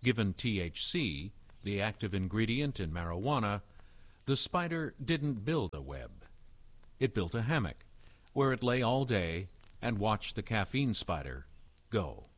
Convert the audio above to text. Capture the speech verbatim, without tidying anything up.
Given T H C, the active ingredient in marijuana, the spider didn't build a web. It built a hammock, where it lay all day and watched the caffeine spider go.